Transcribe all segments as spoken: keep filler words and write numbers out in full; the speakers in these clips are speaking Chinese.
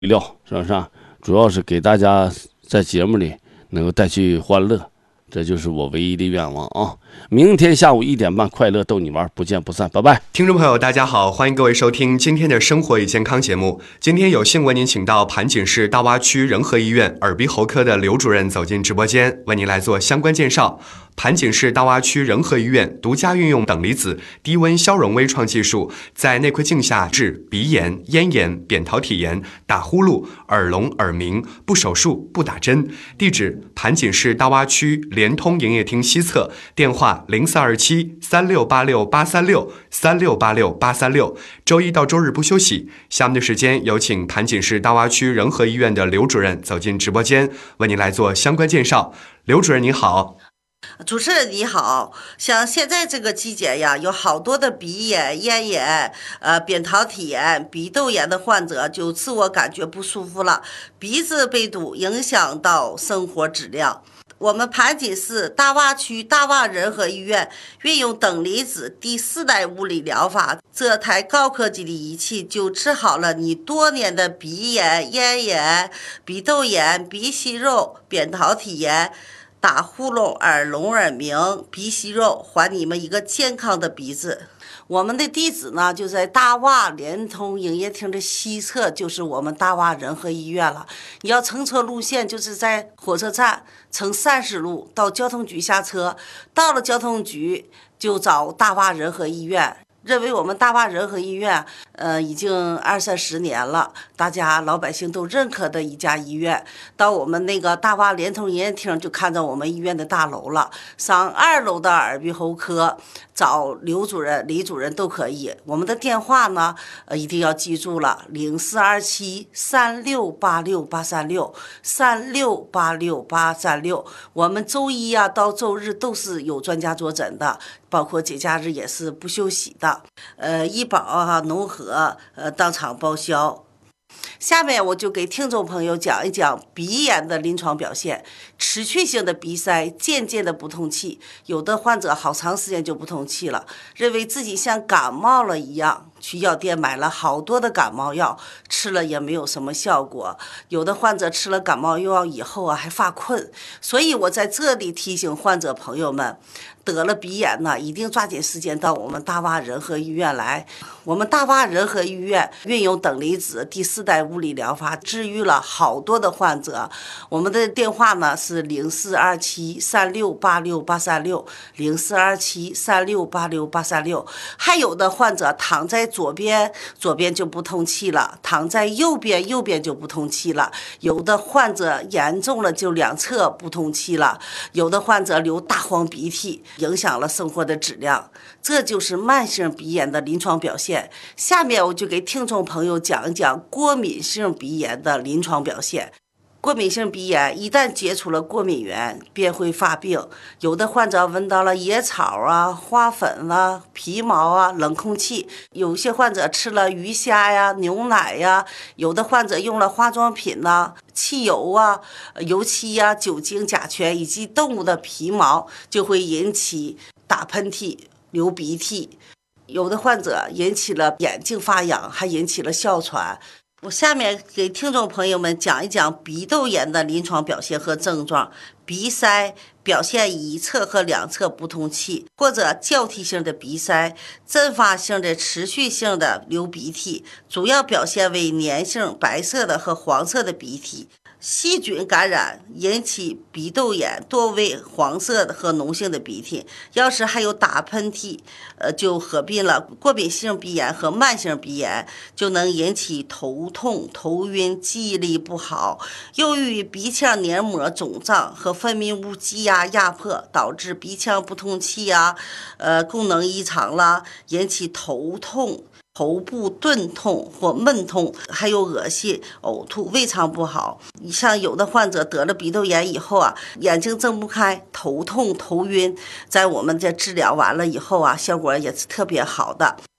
料，是不是啊？主要是给大家在节目里能够带去欢乐，这就是我唯一的愿望啊！明天下午一点半，快乐逗你玩，不见不散，拜拜。 听众朋友，大家好，欢迎各位收听今天的生活与健康节目。今天有幸为您请到盘锦市大洼区仁和医院耳鼻喉科的刘主任走进直播间，为您来做相关介绍。盘锦市大洼区仁和医院独家运用等离子低温消融微创技术，在内窥镜下治鼻炎、咽炎、扁桃体炎、打呼噜、耳聋耳鸣，不手术不打针。地址：盘锦市大洼区联通营业厅西侧，电话零四二七三六八六八三六三六八六八三六，周一到周日不休息。下面的时间有请盘锦市大洼区仁和医院的刘主任走进直播间，为您来做相关介绍。刘主任您好。 主持人你好，像现在这个季节呀，有好多的鼻炎、咽炎、呃扁桃体炎、鼻窦炎的患者就自我感觉不舒服了，鼻子被堵，影响到生活质量。我们盘锦市大洼区大洼仁和医院运用等离子第四代物理疗法，这台高科技的仪器就治好了你多年的鼻炎、咽炎、鼻窦炎、鼻息肉、扁桃体炎、打呼噜、耳聋耳鸣、鼻息肉，还你们一个健康的鼻子。我们的地址呢，就在大洼联通营业厅的西侧，就是我们大洼仁和医院了。你要乘车路线，就是在火车站乘三十路到交通局下车，到了交通局就找大洼仁和医院。认为我们大洼仁和医院，呃，已经二三十年了，大家老百姓都认可的一家医院。到我们那个大洼联通营业厅，就看到我们医院的大楼了。上二楼的耳鼻喉科找刘主任、李主任都可以。我们的电话呢，呃，一定要记住了，零四二七三六八六八三六三六八六八三六。我们周一啊到周日都是有专家坐诊的，包括节假日也是不休息的。呃，医保啊、农合呃当场报销。下面我就给听众朋友讲一讲鼻炎的临床表现。持续性的鼻塞，渐渐的不通气，有的患者好长时间就不通气了，认为自己像感冒了一样，去药店买了好多的感冒药，吃了也没有什么效果。有的患者吃了感冒药以后啊，还发困。所以我在这里提醒患者朋友们，得了鼻炎呢，一定抓紧时间到我们大洼仁和医院来。我们大洼仁和医院运用等离子第四代物理疗法，治愈了好多的患者。我们的电话呢是零四二七三六八六八三六零四二七三六八六八三六。还有的患者躺在左边，左边就不通气了；躺在右边，右边就不通气了。有的患者严重了，就两侧不通气了；有的患者流大黄鼻涕，影响了生活的质量。这就是慢性鼻炎的临床表现。下面我就给听众朋友讲一讲过敏性鼻炎的临床表现。过敏性鼻炎一旦接触了过敏源，便会发病。有的患者闻到了野草啊、花粉啊、皮毛啊、冷空气；有些患者吃了鱼虾呀、牛奶呀；有的患者用了化妆品呐、啊、汽油啊、油漆呀、酒精、甲醛以及动物的皮毛，就会引起打喷嚏、流鼻涕。有的患者引起了眼睛发痒，还引起了哮喘。我下面给听众朋友们讲一讲鼻窦炎的临床表现和症状。鼻塞表现一侧和两侧不通气，或者交替性的鼻塞，阵发性的持续性的流鼻涕，主要表现为粘性白色的和黄色的鼻涕。细菌感染引起鼻窦炎，多为黄色的和脓性的鼻涕。要是还有打喷嚏，呃，就合并了过敏性鼻炎和慢性鼻炎，就能引起头痛、头晕、记忆力不好。由于鼻腔黏膜肿胀和分泌物积压压迫，导致鼻腔不通气啊，呃，功能异常啦，引起头痛、头部钝痛或闷痛，还有恶心、呕吐、胃肠不好。像有的患者得了鼻窦炎以后啊，眼睛睁不开，头痛、头晕，在我们这治疗完了以后啊，效果也是特别好的。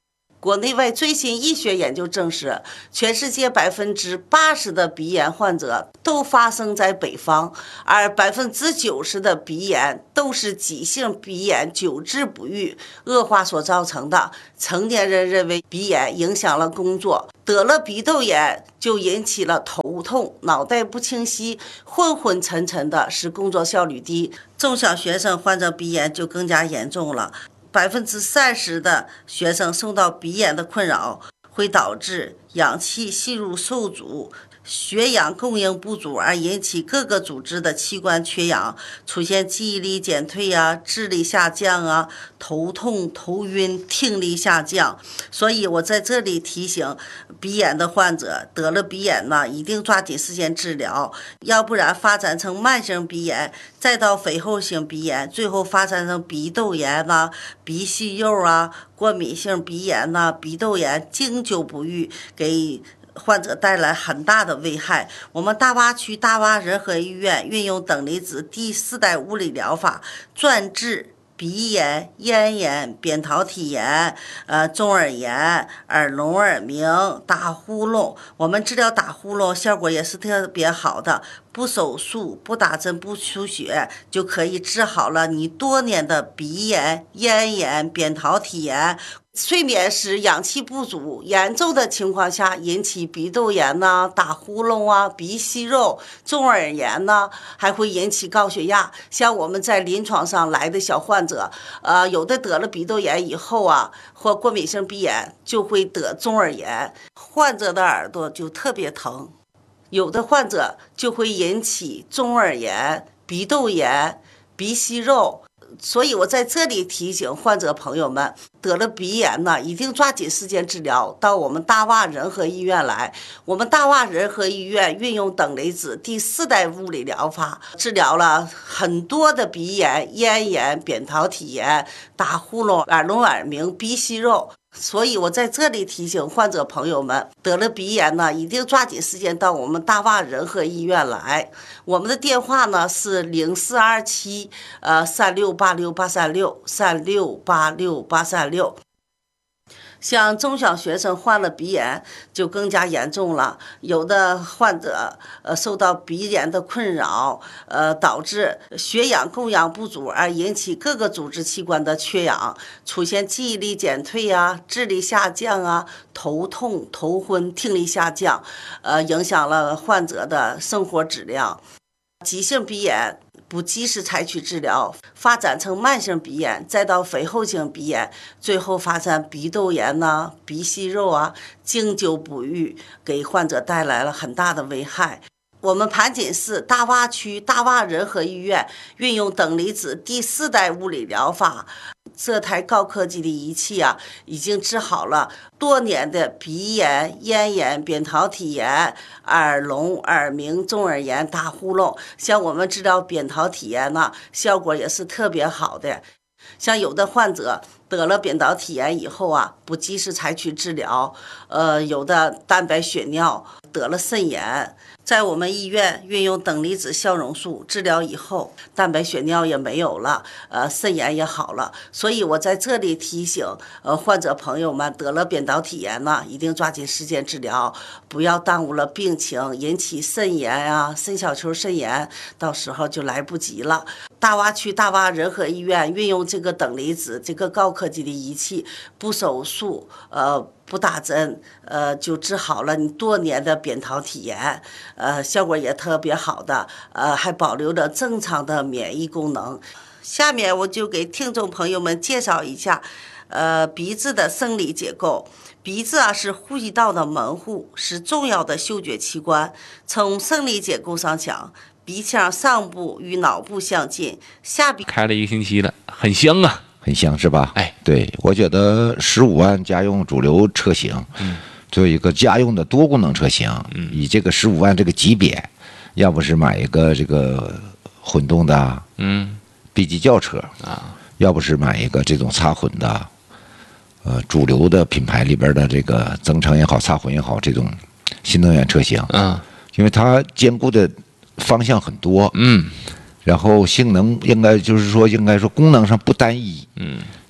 国内外最新医学研究证实，全世界百分之八十的鼻炎患者都发生在北方，而百分之九十的鼻炎都是急性鼻炎久治不愈、恶化所造成的。成年人认为鼻炎影响了工作，得了鼻窦炎就引起了头痛、脑袋不清晰、昏昏沉沉的，使工作效率低。中小学生患者鼻炎就更加严重了。百分之三十的学生受到鼻炎的困扰，会导致氧气吸入受阻、血氧供应不足，而引起各个组织的器官缺氧，出现记忆力减退啊、智力下降啊、头痛、头晕、听力下降。所以我在这里提醒鼻炎的患者，得了鼻炎呢，一定抓紧时间治疗，要不然发展成慢性鼻炎，再到肥厚性鼻炎，最后发展成鼻窦炎呐、鼻息肉啊、过敏性鼻炎呐、鼻窦炎，经久不愈，给患者带来很大的危害。我们大洼区大洼仁和医院运用等离子第四代物理疗法，专治鼻炎、咽炎、扁桃体炎、呃中耳炎、耳聋耳鸣、打呼噜。我们治疗打呼噜效果也是特别好的，不手术、不打针、不输血就可以治好了你多年的鼻炎、咽炎、扁桃体炎。睡眠时氧气不足严重的情况下，引起鼻窦炎呐、打呼噜啊、鼻息肉、中耳炎呐，还会引起高血压。像我们在临床上来的小患者，呃，有的得了鼻窦炎以后啊，或过敏性鼻炎，就会得中耳炎，患者的耳朵就特别疼。有的患者就会引起中耳炎、鼻窦炎、鼻息肉。所以我在这里提醒患者朋友们，得了鼻炎呢，一定抓紧时间治疗，到我们大洼仁和医院来。我们大洼仁和医院运用等离子第四代物理疗法，治疗了很多的鼻炎、咽炎、扁桃体炎、打呼噜、耳聋耳鸣、鼻息肉。所以我在这里提醒患者朋友们，得了鼻炎呢，一定抓紧时间到我们大洼仁和医院来。我们的电话呢是零四二七呃三六八六八三六三六八六八三六。像中小学生患了鼻炎就更加严重了，有的患者呃受到鼻炎的困扰，呃导致血氧供氧不足，而引起各个组织器官的缺氧，出现记忆力减退啊、智力下降啊、头痛、头昏、听力下降，呃影响了患者的生活质量。急性鼻炎不及时采取治疗，发展成慢性鼻炎，再到肥厚性鼻炎，最后发展鼻窦炎呐、鼻息肉啊，经久不愈，给患者带来了很大的危害。我们盘锦市大洼区大洼仁和医院运用等离子第四代物理疗法，这台高科技的仪器啊，已经治好了多年的鼻炎、咽炎、扁桃体炎、耳聋、耳鸣、中耳炎、打呼噜。像我们治疗扁桃体炎呢，效果也是特别好的。像有的患者得了扁桃体炎以后啊，不及时采取治疗，呃，有的蛋白血尿，得了肾炎。在我们医院运用等离子消融术治疗以后，蛋白血尿也没有了，呃，肾炎也好了。所以我在这里提醒呃患者朋友们，得了扁桃体炎呢，一定抓紧时间治疗，不要耽误了病情，引起肾炎啊、肾小球肾炎，到时候就来不及了。大洼区大洼仁和医院运用这个等离子这个高科技的仪器，不手术，呃。不打针，呃，就治好了你多年的扁桃体炎，呃，效果也特别好的，呃，还保留着正常的免疫功能。下面我就给听众朋友们介绍一下，呃，鼻子的生理结构。鼻子啊是呼吸道的门户，是重要的嗅觉器官。从生理结构上讲，鼻腔上部与脑部相近，下鼻开了一个星期了，很香啊。 很香是吧？ 哎， 对，我觉得十五万家用主流车型，嗯，做一个家用的多功能车型，嗯，以这个十五万这个级别，要不是买一个这个混动的，嗯 ，B 级轿车啊，要不是买一个这种插混的，呃，主流的品牌里边的这个增程也好，插混也好，这种新能源车型，啊，因为它兼顾的方向很多，嗯。然后性能应该就是说，应该说功能上不单一，嗯，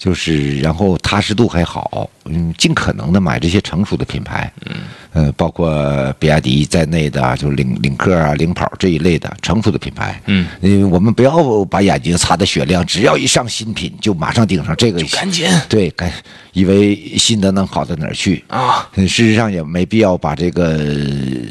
就是然后踏实度还好，嗯，尽可能的买这些成熟的品牌，嗯，呃，包括比亚迪在内的，就是领领克啊、领跑这一类的成熟的品牌， 嗯， 因为我们不要把眼睛擦得雪亮，只要一上新品就马上盯上这个， 赶紧对，赶以为新的能好到哪儿去啊？ 事实上也没必要把这个